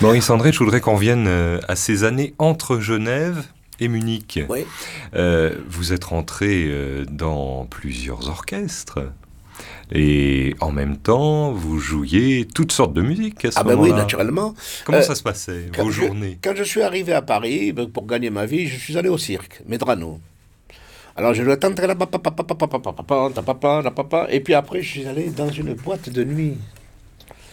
Maurice André, je voudrais qu'on vienne à ces années entre Genève et Munich. Oui. Vous êtes rentré dans plusieurs orchestres et en même temps, vous jouiez toutes sortes de musique à ce Ah ben oui, moment-là. naturellement. Comment Euh, ça se passait, vos journées? quand je suis arrivé à Paris, ben, pour gagner ma vie, je suis allé au cirque, Medrano. Alors je dois tenter la papa, et puis après je suis allé dans une boîte de nuit.